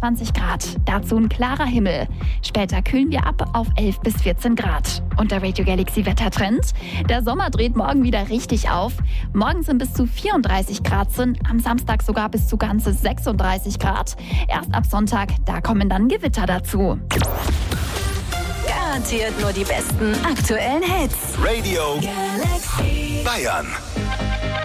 21 Grad. Dazu ein klarer Himmel. Später kühlen wir ab auf 11 bis 14 Grad. Und der Radio Galaxy Wettertrend. Der Sommer dreht morgen wieder richtig auf. Morgen sind bis zu 34 Grad sind, am Samstag sogar bis zu ganze 36 Grad. Erst ab Sonntag, da kommen dann Gewitter dazu. Garantiert nur die besten aktuellen Hits. Radio Galaxy Bayern.